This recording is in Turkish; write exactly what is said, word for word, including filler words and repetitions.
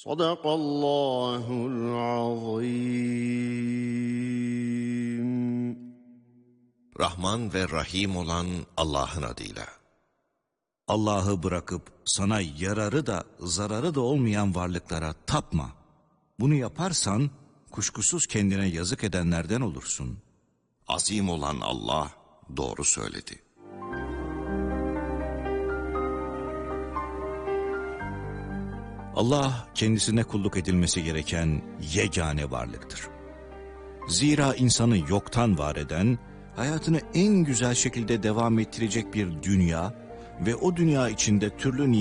Sadakallahul azim. Rahman ve Rahim olan Allah'ın adıyla. Allah'ı bırakıp sana yararı da zararı da olmayan varlıklara tapma. Bunu yaparsan kuşkusuz kendine yazık edenlerden olursun. Azim olan Allah doğru söyledi. Allah kendisine kulluk edilmesi gereken yegane varlıktır. Zira insanı yoktan var eden, hayatını en güzel şekilde devam ettirecek bir dünya ve o dünya içinde türlü